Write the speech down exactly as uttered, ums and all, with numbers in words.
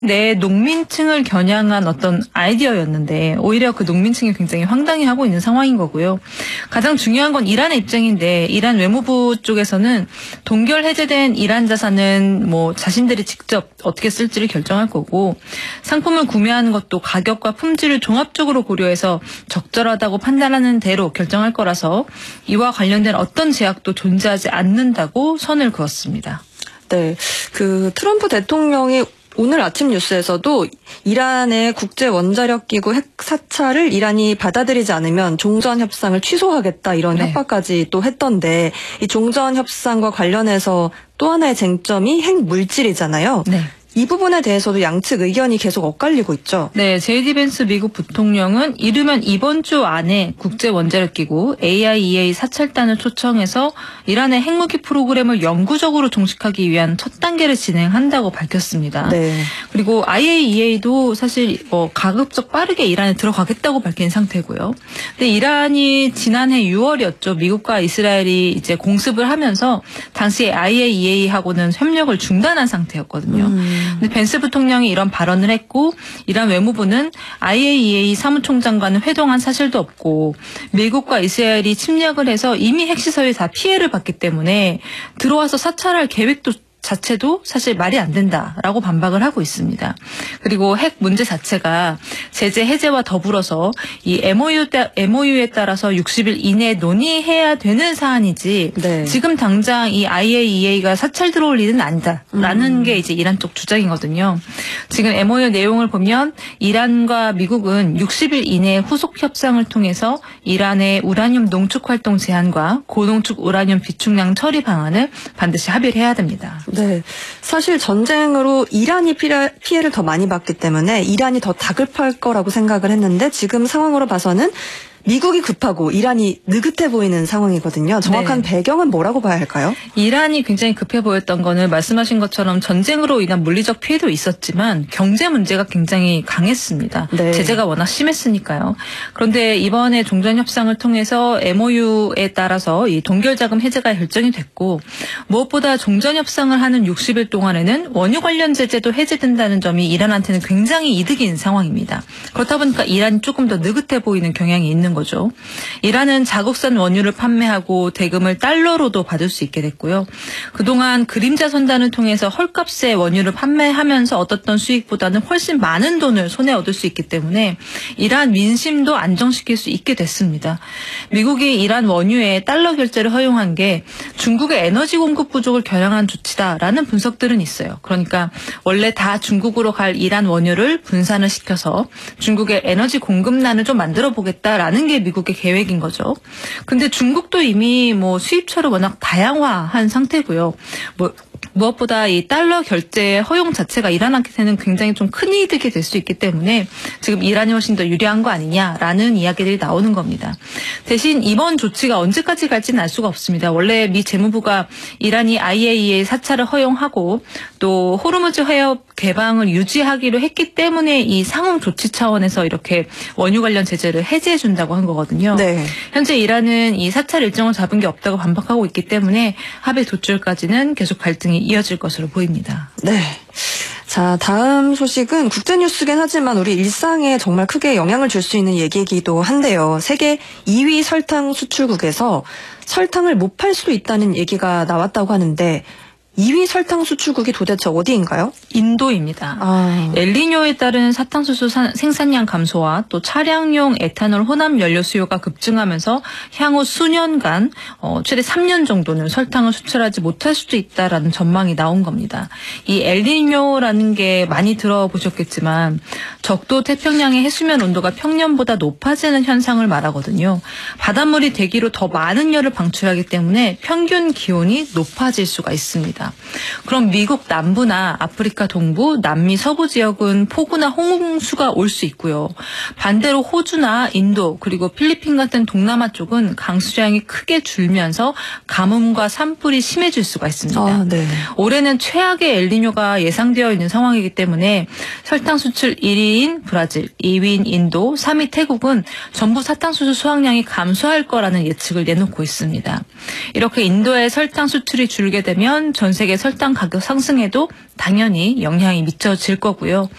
네, 농민층을 겨냥한 어떤 아이디어였는데 오히려 그 농민층이 굉장히 황당해하고 있는 상황인 거고요. 가장 중요한 건 이란의 입장인데 이란 외무부 쪽에서는 동결 해제된 이란 자산은 뭐 자신들이 직접 어떻게 쓸지를 결정할 거고 상품을 구매하는 것도 가격과 품질을 종합적으로 고려해서 적절하다고 판단하는 대로 결정할 거라서 이와 관련된 어떤 제약도 존재하지 않는다고 선을 그었습니다. 네, 그 트럼프 대통령이 오늘 아침 뉴스에서도 이란의 국제 원자력 기구 핵 사찰을 이란이 받아들이지 않으면 종전 협상을 취소하겠다 이런 네. 협박까지 또 했던데 이 종전 협상과 관련해서 또 하나의 쟁점이 핵 물질이잖아요. 네. 이 부분에 대해서도 양측 의견이 계속 엇갈리고 있죠. 네, 제이디 벤스 미국 부통령은 이르면 이번 주 안에 국제 원자력 기구 에이아이이에이 사찰단을 초청해서 이란의 핵무기 프로그램을 영구적으로 종식하기 위한 첫 단계를 진행한다고 밝혔습니다. 네. 그리고 아이에이이에이도 사실 뭐 가급적 빠르게 이란에 들어가겠다고 밝힌 상태고요. 근데 이란이 지난해 유월이었죠. 미국과 이스라엘이 이제 공습을 하면서 당시에 아이에이이에이하고는 협력을 중단한 상태였거든요. 음. 근데 벤스 부통령이 이런 발언을 했고 이란 외무부는 아이에이이에이 사무총장과는 회동한 사실도 없고 미국과 이스라엘이 침략을 해서 이미 핵시설이 다 피해를 봤기 때문에 들어와서 사찰할 계획도 자체도 사실 말이 안 된다라고 반박을 하고 있습니다. 그리고 핵 문제 자체가 제재 해제와 더불어서 이 엠오유, 엠오유에 따라서 육십 일 이내에 논의해야 되는 사안이지 네. 지금 당장 이 아이에이이에이가 사찰 들어올 일은 아니다라는 음. 게 이제 이란 쪽 주장이거든요. 지금 엠오유 내용을 보면 이란과 미국은 육십 일 이내에 후속 협상을 통해서 이란의 우라늄 농축 활동 제한과 고농축 우라늄 비축량 처리 방안을 반드시 합의를 해야 됩니다. 네, 사실 전쟁으로 이란이 피해, 피해를 더 많이 받기 때문에 이란이 더 다급할 거라고 생각을 했는데 지금 상황으로 봐서는 미국이 급하고 이란이 느긋해 보이는 상황이거든요. 정확한 네. 배경은 뭐라고 봐야 할까요? 이란이 굉장히 급해 보였던 거는 말씀하신 것처럼 전쟁으로 인한 물리적 피해도 있었지만 경제 문제가 굉장히 강했습니다. 네. 제재가 워낙 심했으니까요. 그런데 이번에 종전 협상을 통해서 엠오유에 따라서 이 동결 자금 해제가 결정이 됐고 무엇보다 종전 협상을 하는 육십 일 동안에는 원유 관련 제재도 해제된다는 점이 이란한테는 굉장히 이득인 상황입니다. 그렇다 보니까 이란이 조금 더 느긋해 보이는 경향이 있는 거죠. 이란은 자국산 원유를 판매하고 대금을 달러로도 받을 수 있게 됐고요. 그동안 그림자 선단을 통해서 헐값에 원유를 판매하면서 얻었던 수익보다는 훨씬 많은 돈을 손에 얻을 수 있기 때문에 이란 민심도 안정시킬 수 있게 됐습니다. 미국이 이란 원유에 달러 결제를 허용한 게 중국의 에너지 공급 부족을 겨냥한 조치다라는 분석들은 있어요. 그러니까 원래 다 중국으로 갈 이란 원유를 분산을 시켜서 중국의 에너지 공급난을 좀 만들어 보겠다라는 게 미국의 계획인 거죠. 근데 중국도 이미 뭐 수입처를 워낙 다양화한 상태고요. 뭐 무엇보다 이 달러 결제 허용 자체가 이란한테는 굉장히 좀 큰 이득이 될 수 있기 때문에 지금 이란이 훨씬 더 유리한 거 아니냐라는 이야기들이 나오는 겁니다. 대신 이번 조치가 언제까지 갈지는 알 수가 없습니다. 원래 미 재무부가 이란이 아이에이이에이 사찰을 허용하고 또 호르무즈 해협 개방을 유지하기로 했기 때문에 이 상응 조치 차원에서 이렇게 원유 관련 제재를 해제해 준다고 한 거거든요. 네. 현재 이란은 이 사찰 일정을 잡은 게 없다고 반박하고 있기 때문에 합의 도출까지는 계속 갈등이 이어질 것으로 보입니다. 네. 자, 다음 소식은 국제뉴스긴 하지만 우리 일상에 정말 크게 영향을 줄 수 있는 얘기이기도 한데요. 세계 이 위 설탕 수출국에서 설탕을 못 팔 수도 있다는 얘기가 나왔다고 하는데 이 위 설탕 수출국이 도대체 어디인가요? 인도입니다. 아. 엘니뇨에 따른 사탕수수 생산량 감소와 또 차량용 에탄올 혼합 연료 수요가 급증하면서 향후 수년간 어, 최대 삼 년 정도는 설탕을 수출하지 못할 수도 있다라는 전망이 나온 겁니다. 이 엘니뇨라는 게 많이 들어보셨겠지만 적도 태평양의 해수면 온도가 평년보다 높아지는 현상을 말하거든요. 바닷물이 대기로 더 많은 열을 방출하기 때문에 평균 기온이 높아질 수가 있습니다. 그럼 미국 남부나 아프리카 동부, 남미 서부 지역은 폭우나 홍수가 올 수 있고요. 반대로 호주나 인도 그리고 필리핀 같은 동남아 쪽은 강수량이 크게 줄면서 가뭄과 산불이 심해질 수가 있습니다. 아, 네. 올해는 최악의 엘니뇨가 예상되어 있는 상황이기 때문에 설탕 수출 일 위인 브라질, 이 위인 인도, 삼 위 태국은 전부 사탕수수 수확량이 감소할 거라는 예측을 내놓고 있습니다. 이렇게 인도의 설탕 수출이 줄게 되면 전 전 세계 설탕 가격 상승에도 당연히 영향이 미쳐질 거고요.